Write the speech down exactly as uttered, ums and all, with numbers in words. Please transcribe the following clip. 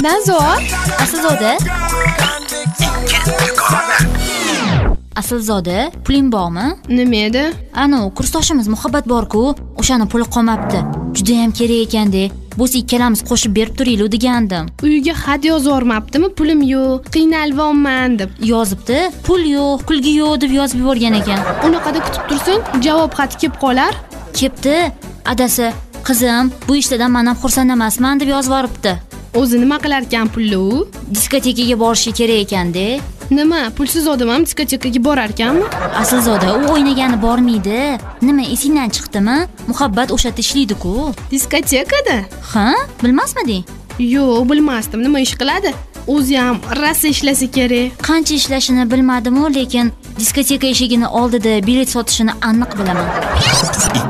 Nazo, Aslzoda? Aslzoda, puling bormi? nima edi? Ana, kursdoshimiz Muhabbat bor-ku, o'shani puli qolmabdi. Juda ham kerak ekanda. Biz ikkalamiz qo'shib berib turaylik degandim. Uyiga xat yozvormabdimi? Pulim yo'q, qiynalibman deb. Yozibdi, pul yo'q, kulgi yo'q deb yozib yuborgan ekan. Unaqada kutib tursin, javob xati kelib qolar. Kepti, adasi, qizim, bu ishlardan men ham xursand emasman deb yozib yuboribdi. O'zi nima qilar ekan pulli u? Diskotekaga borishi kerak ekanda. Nima, pulsiz odam ham diskotekaga borar ekanmi? Aslzoda, u o'ynagani bormaydi. Nima, esingdan chiqdimi? Muhabbat o'shatda ishlaydi-ku. Diskotekada? Ha, bilmasmiding? Yo'q, bilmasdim. Nima ish qiladi? O'zi ham rosa ishlasa kerak. Qancha ishlashini bilmadim-u, lekin diskoteka eshigini oldida bilet sotishini aniq bilaman.